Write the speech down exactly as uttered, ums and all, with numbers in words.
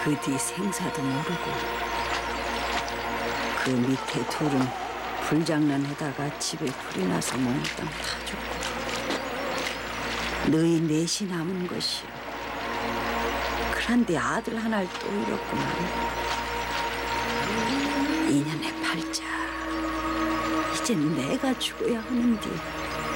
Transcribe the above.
그 뒤 생사도 모르고 그 밑에 둘은 불장난하다가 집에 불이 나서 몽땅 다 죽고 너희 넷이 남은 것이요. 그런데 아들 하나를 또 잃었구만. 인연의 팔자. 이젠 내가 죽어야 하는데